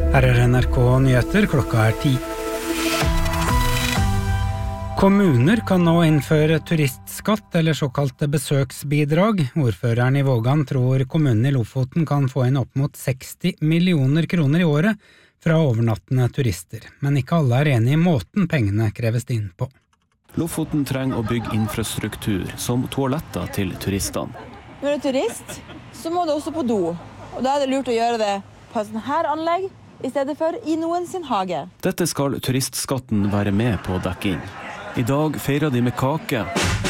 Her NRK Nyheter, klokka 10. Kommuner kan nå innføre turistskatt eller såkalte besøksbidrag. Ordføreren i Vågan tror kommunen i Lofoten kan få inn opp mot 60 millioner kroner i året fra overnattende turister. Men ikke alle er enige i måten pengene kreves inn på. Lofoten trenger å bygge infrastruktur, som toaletter til turistene. Når du er turist, så må du også på do. Og da er det lurt å gjøre det på et sånt her anlegg, i stedet for i noen sin hage. Dette skal turistskatten være med på å dekke inn. I dag feirer de med kake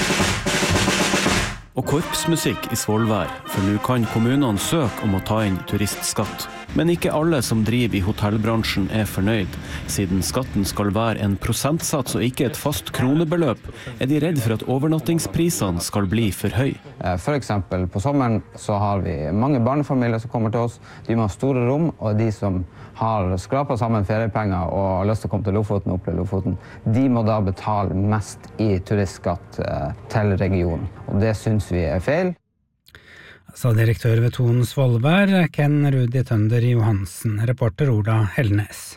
og korpsmusikk i Svolvær, for nå kan kommunene søke om å ta inn turistskatt. Men ikke alle som driver i hotellbransjen er fornøyd. Siden skatten skal være en prosentsats og ikke et fast kronebeløp, er de redd for at overnattingsprisene skal bli for høy. For eksempel på sommeren så har vi mange barnefamilier som kommer til oss. De må ha store rom, og de som har skrapet sammen feriepenger og har lyst til å komme til Lofoten og oppleve Lofoten, de må da betale mest i turistskatt til regionen. Og det synes vi er feil. Sa direktør ved Thon Svolvær, Ken Rudi Tønder Johansen, reporter Ola Hellnes.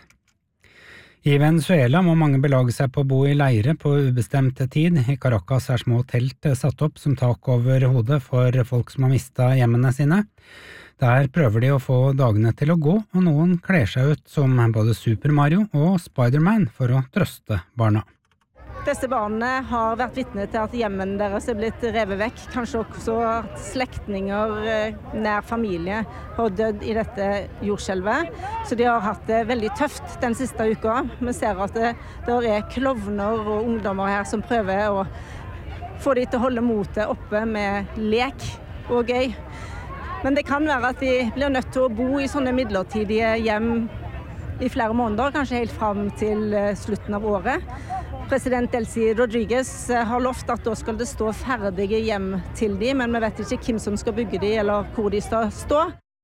I Venezuela må mange belage seg på å bo i leire på ubestemt tid. I Caracas er små telt satt opp som tak over hodet for folk som har mistet hjemmene sine. Der prøver de å få dagene til å gå, og noen kler seg ut som både Super Mario og Spider-Man for å trøste barna. Disse barna har vært vitne til at hjemmen deres er blitt revet vekk. Kanskje også at slektninger, nær familie, har dødd i dette jordskjelvet. Så de har hatt det veldig tøft den siste uka. Vi ser at det er klovner og ungdommer her som prøver å få de til å holde motet oppe med lek og gøy. Men det kan være at de blir nødt til å bo i sånne midlertidige hjem i flere måneder, kanskje helt fram til slutten av året. President Delcy Rodriguez har lovt at da skal det stå ferdige hjem til de, men vi vet ikke hvem som skal bygge de eller hvor de skal stå.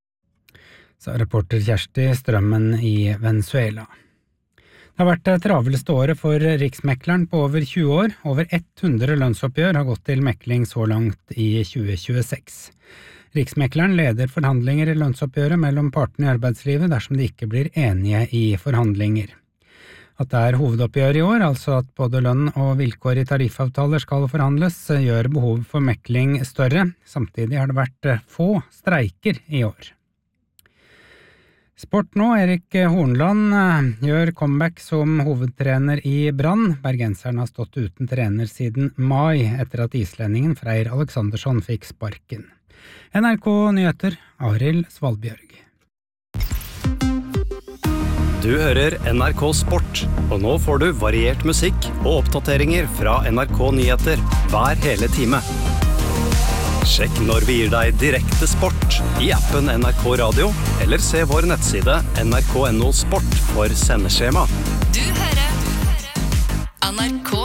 Sa reporter Kjersti Strømmen i Venezuela. Det har vært det travelste året for Riksmekleren på over 20 år. Over 100 lønnsoppgjør har gått til mekling så langt i 2026. Riksmekleren leder forhandlinger i lønnsoppgjøret mellom partene i arbeidslivet dersom de ikke blir enige i forhandlinger. At det er hovedoppgjør i år, altså at både lønn og vilkår i tariffavtaler skal forhandles, gjør behovet for mekling større. Samtidig har det vært få streiker i år. Sport nå, Erik Hornland gjør comeback som hovedtrener i Brann. Bergenseren har stått uten trener siden mai, etter at islendingen Freyr Alexandersson fikk sparken. NRK Nyheter, Arild Svalbjørg. Du hører NRK Sport, og nå får du variert musikk og oppdateringer fra NRK Nyheter hver hele time. Sjekk når vi gir deg direkte sport i appen NRK Radio, eller se vår nettside nrk.no sport for sendeskjema. Du hører NRK